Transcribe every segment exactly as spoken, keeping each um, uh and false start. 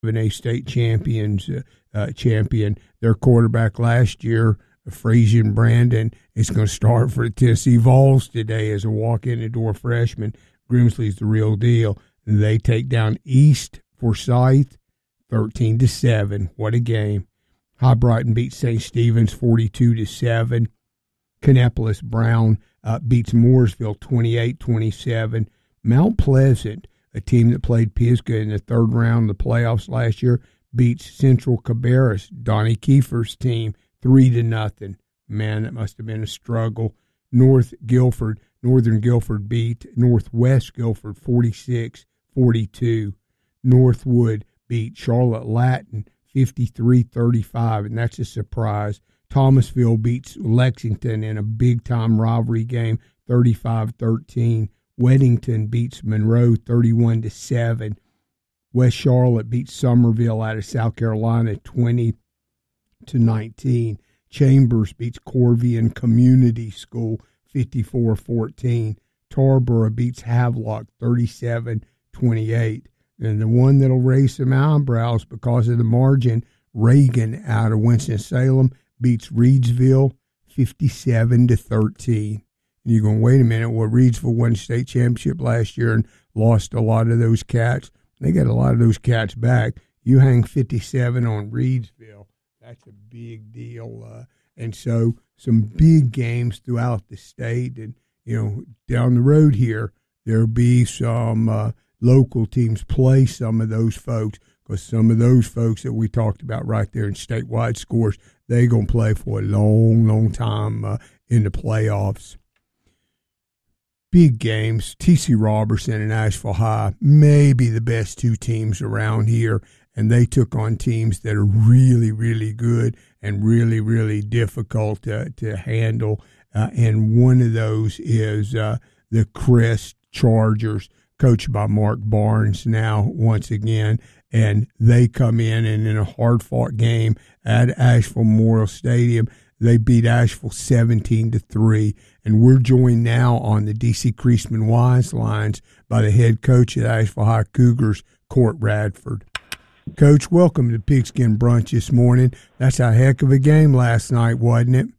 A state champions uh, uh, champion. Their quarterback last year, Frasian Brandon, is going to start for the Tennessee Vols today as a walk-in the door freshman. Grimsley's the real deal. And they take down East Forsyth thirteen to seven. What a game. High Brighton beats Saint Stephen's forty-two to seven. Kannapolis Brown uh, beats Mooresville twenty-eight twenty-seven. Mount Pleasant, a team that played Pisgah in the third round of the playoffs last year, beats Central Cabarrus, Donnie Kiefer's team, three to nothing. Man, that must have been a struggle. North Guilford, Northern Guilford beat Northwest Guilford forty-six forty-two. Northwood beat Charlotte Latin fifty-three thirty-five, and that's a surprise. Thomasville beats Lexington in a big-time rivalry game, thirty-five thirteen. Weddington beats Monroe thirty-one to seven. West Charlotte beats Summerville out of South Carolina twenty to nineteen. Chambers beats Corvian Community School fifty-four fourteen. Tarboro beats Havelock thirty-seven twenty-eight. And the one that'll raise some eyebrows because of the margin, Reagan out of Winston-Salem beats Reedsville fifty-seven to thirteen. And you're going, wait a minute, well, Reedsville won the state championship last year and lost a lot of those cats. They got a lot of those cats back. You hang fifty-seven on Reedsville, that's a big deal. Uh, and so some big games throughout the state. And, you know, down the road here, there'll be some uh, local teams play some of those folks, because some of those folks that we talked about right there in statewide scores, they're going to play for a long, long time uh, in the playoffs. Big games. T C Robertson and Asheville High, maybe the best two teams around here, and they took on teams that are really, really good and really, really difficult to, to handle. Uh, and one of those is uh, the Crest Chargers, coached by Mark Barnes now once again. And they come in, and in a hard-fought game at Asheville Memorial Stadium, they beat Asheville seventeen to three, and we're joined now on the D C Creasman Wise lines by the head coach at Asheville High Cougars, Court Radford. Coach, welcome to Pigskin Brunch this morning. That's a heck of a game last night, wasn't it?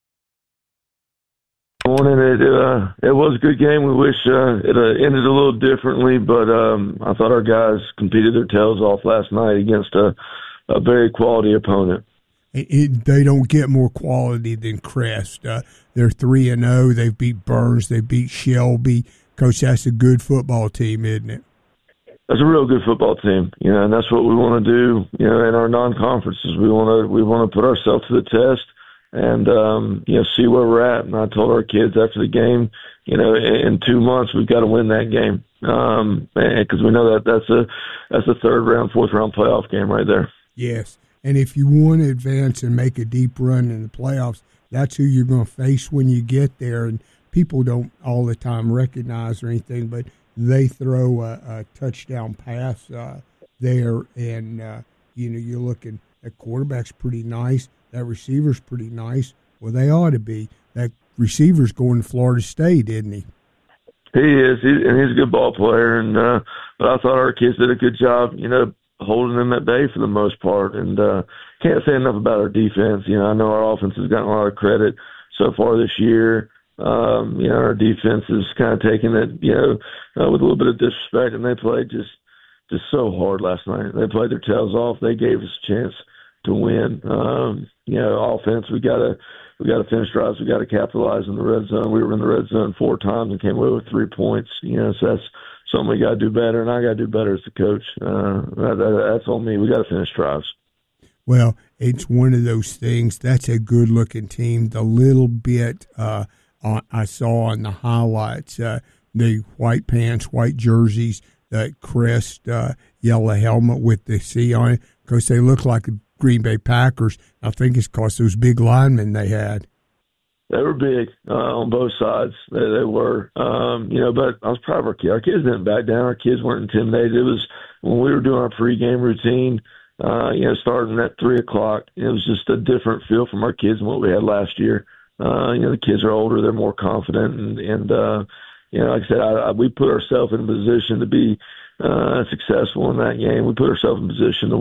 Morning. It uh, it was a good game. We wish uh, it uh, ended a little differently, but um, I thought our guys competed their tails off last night against a, a very quality opponent. It, it, they don't get more quality than Crest. Uh, they're three and zero. They've beat Burns. They beat Shelby. Coach, that's a good football team, isn't it? That's a real good football team, you know, and that's what we want to do. You know, in our non-conferences, we want to we want to put ourselves to the test and um, you know, see where we're at. And I told our kids after the game, you know, in, in two months we've got to win that game um, because we know that that's a that's a third round, fourth round playoff game right there. Yes. And if you want to advance and make a deep run in the playoffs, that's who you're going to face when you get there. And people don't all the time recognize or anything, but they throw a, a touchdown pass uh, there, and, uh, you know, you're looking, that quarterback's pretty nice. That receiver's pretty nice. Well, they ought to be. That receiver's going to Florida State, isn't he? He is, he, and he's a good ball player. And uh, but I thought our kids did a good job, you know, holding them at bay for the most part. And uh, can't say enough about our defense. You know, I know our offense has gotten a lot of credit so far this year. Um, you know, our defense is kind of taking it, you know, uh, with a little bit of disrespect, and they played just just so hard last night. They played their tails off. They gave us a chance to win. Um, you know, offense, we gotta we gotta finish drives. We gotta capitalize in the red zone. We were in the red zone four times and came away with three points. You know, so that's something we gotta do better, and I gotta do better as the coach. Uh, that, that, that's on me. We gotta finish drives. Well, it's one of those things. That's a good-looking team. The little bit uh, I saw on the highlights, uh, the white pants, white jerseys, the crest, uh, yellow helmet with the C on it, because they look like the Green Bay Packers. I think it's because those big linemen they had. They were big uh, on both sides. They, they were, um, you know. But I was proud of our kids. Our kids didn't back down. Our kids weren't intimidated. It was when we were doing our pregame routine. Uh, you know, starting at three o'clock. It was just a different feel from our kids than what we had last year. Uh, you know, the kids are older; they're more confident, and, and uh, you know, like I said, I, I, we put ourselves in a position to be uh, successful in that game. We put ourselves in position to